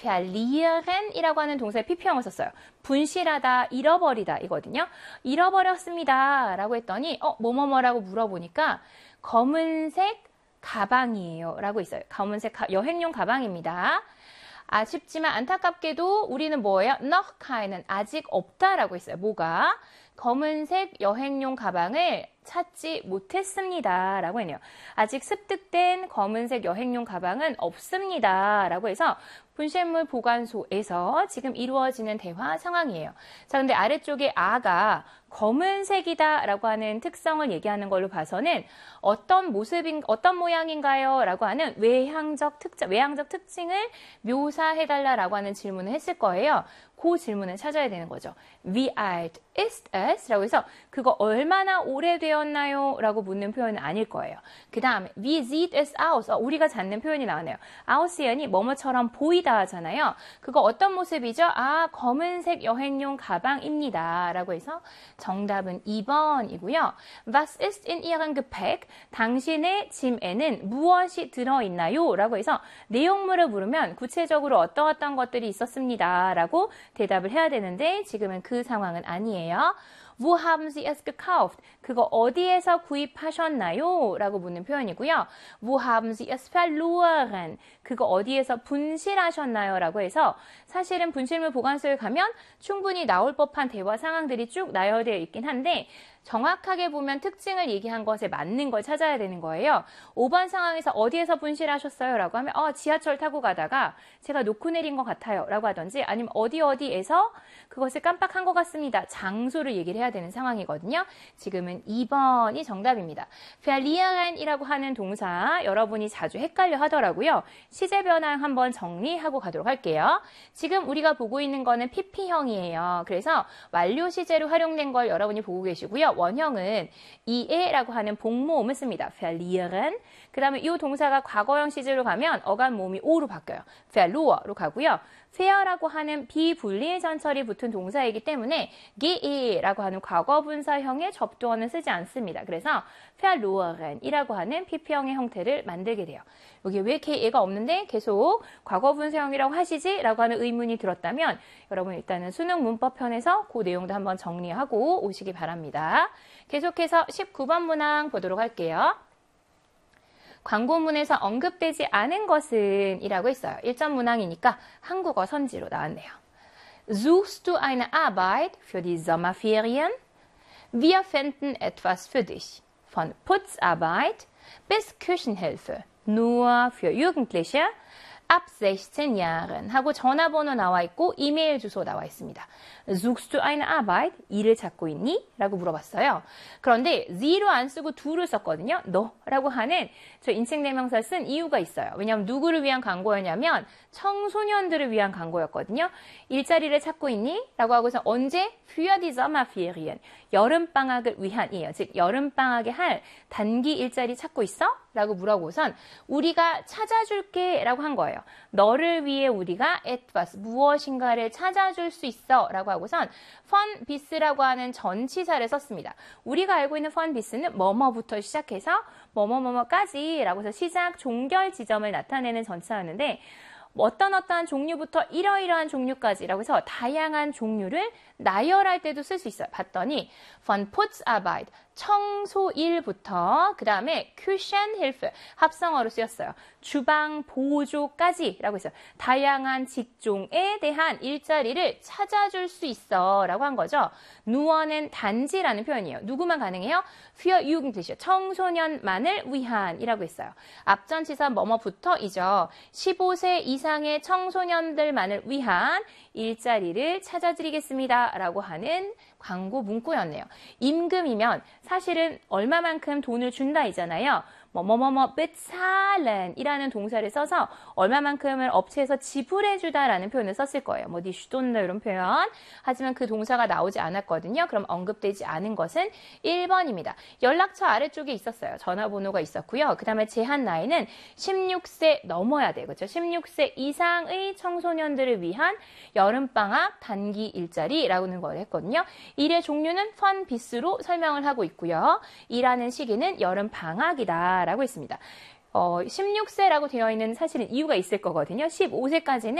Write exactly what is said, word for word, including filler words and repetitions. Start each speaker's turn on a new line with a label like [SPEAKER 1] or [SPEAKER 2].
[SPEAKER 1] verlieren 이라고 하는 동사의 피피형을 썼어요. 분실하다, 잃어버리다 이거든요. 잃어버렸습니다 라고 했더니 어 뭐뭐뭐라고 물어보니까 검은색 가방이에요 라고 있어요. 검은색 가, 여행용 가방입니다. 아쉽지만 안타깝게도 우리는 뭐예요? noch keinen, 아직 없다라고 있어요. 뭐가? 검은색 여행용 가방을 찾지 못했습니다 라고 했네요. 아직 습득된 검은색 여행용 가방은 없습니다 라고 해서 분실물 보관소에서 지금 이루어지는 대화 상황이에요. 자, 근데 아래쪽에 아가 검은색이다 라고 하는 특성을 얘기하는 걸로 봐서는 어떤 모습인, 어떤 모양인가요? 라고 하는 외향적 특징, 외향적 특징을 묘사해달라 라고 하는 질문을 했을 거예요. 그 질문을 찾아야 되는 거죠. Wie alt ist es? 라고 해서 그거 얼마나 오래되었나요? 라고 묻는 표현은 아닐 거예요. 그 다음에 Wie sieht es aus? 어, 우리가 찾는 표현이 나오네요. aussehen 뭐뭐처럼 보이다 하잖아요. 그거 어떤 모습이죠? 아, 검은색 여행용 가방입니다. 라고 해서 정답은 이 번이고요. Was ist in Ihrem Gepäck? 당신의 짐에는 무엇이 들어있나요? 라고 해서 내용물을 물으면 구체적으로 어떤 어떤 것들이 있었습니다. 라고 대답을 해야 되는데 지금은 그 상황은 아니에요. Wo haben Sie es gekauft? 그거 어디에서 구입하셨나요? 라고 묻는 표현이고요. Wo haben Sie es verloren? 그거 어디에서 분실하셨나요? 라고 해서 사실은 분실물 보관소에 가면 충분히 나올 법한 대화 상황들이 쭉 나열되어 있긴 한데 정확하게 보면 특징을 얘기한 것에 맞는 걸 찾아야 되는 거예요. 오 번 상황에서 어디에서 분실하셨어요? 라고 하면 어, 지하철 타고 가다가 제가 놓고 내린 것 같아요. 라고 하든지 아니면 어디 어디에서 그것을 깜빡한 것 같습니다. 장소를 얘기를 해야 되는 상황이거든요. 지금은 이 번이 정답입니다. verlieren 이라고 하는 동사 여러분이 자주 헷갈려 하더라고요. 시제 변환 한번 정리하고 가도록 할게요. 지금 우리가 보고 있는 거는 피피형이에요. 그래서 완료 시제로 활용된 걸 여러분이 보고 계시고요. 원형은 이에라고 하는 복모음을 씁니다. verlieren. 그 다음에 이 동사가 과거형 시제로 가면 어간 모음이 오로 바뀌어요. verloren로 가고요. fair라고 하는 비분리 전철이 붙은 동사이기 때문에 ge라고 하는 과거분사형의 접두어는 쓰지 않습니다. 그래서 verloren이라고 하는 피피형의 형태를 만들게 돼요. 여기 왜 ge가 없는데 계속 과거분사형이라고 하시지? 라고 하는 의문이 들었다면 여러분 일단은 수능 문법편에서 그 내용도 한번 정리하고 오시기 바랍니다. 계속해서 십구 번 문항 보도록 할게요. 광고문에서 언급되지 않은 것은 이라고 있어요. 일 점 문항이니까 한국어 선지로 나왔네요. Suchst du eine Arbeit für die Sommerferien? Wir finden etwas für dich. Von Putzarbeit bis Küchenhilfe. Nur für Jugendliche ab sechzehn Jahren 하고 전화번호 나와 있고 이메일 주소 나와 있습니다. Suchst du eine Arbeit? 일을 찾고 있니? 라고 물어봤어요. 그런데 the로 안 쓰고 do를 썼거든요. 너라고 하는 저 인칭대명사를 쓴 이유가 있어요. 왜냐하면 누구를 위한 광고였냐면 청소년들을 위한 광고였거든요. 일자리를 찾고 있니? 라고 하고서 언제? Für die Sommerferien. 여름방학을 위한이에요. 즉 여름방학에 할 단기 일자리 찾고 있어? 라고 물어보선 우리가 찾아줄게 라고 한 거예요. 너를 위해 우리가 etwas 무엇인가를 찾아줄 수 있어 라고 하고선 von bis라고 하는 전치사를 썼습니다. 우리가 알고 있는 von bis는 뭐뭐부터 시작해서 뭐뭐뭐뭐까지 라고 해서 시작, 종결 지점을 나타내는 전치사였는데 어떤 어떠한 종류부터 이러이러한 종류까지라고 해서 다양한 종류를 나열할 때도 쓸 수 있어요. 봤더니 von Putzarbeit, 청소일부터 그 다음에 Küchenhilfe, 합성어로 쓰였어요. 주방 보조까지 라고 했어요. 다양한 직종에 대한 일자리를 찾아줄 수 있어 라고 한 거죠. 누어는 단지라는 표현이에요. 누구만 가능해요? Für Jugendliche, 청소년만을 위한 이라고 했어요. 앞전치사 뭐뭐부터이죠. 십오 세 이상의 청소년들만을 위한 일자리를 찾아드리겠습니다 라고 하는 광고 문구였네요. 임금이면 사실은 얼마만큼 돈을 준다 이잖아요. 뭐뭐뭐뭐 bezahlen 이라는 동사를 써서 얼마만큼을 업체에서 지불해주다라는 표현을 썼을 거예요. 뭐 die Stunde 이런 표현. 하지만 그 동사가 나오지 않았거든요. 그럼 언급되지 않은 것은 일 번입니다. 연락처 아래쪽에 있었어요. 전화번호가 있었고요. 그 다음에 제한 나이는 십육 세 넘어야 돼요. 그렇죠? 십육 세 이상의 청소년들을 위한 여름방학 단기 일자리라는 걸 했거든요. 일의 종류는 von bis로 설명을 하고 있고요. 일하는 시기는 여름방학이다 라고 했습니다. 어, 십육 세라고 되어 있는 사실은 이유가 있을 거거든요. 십오 세까지는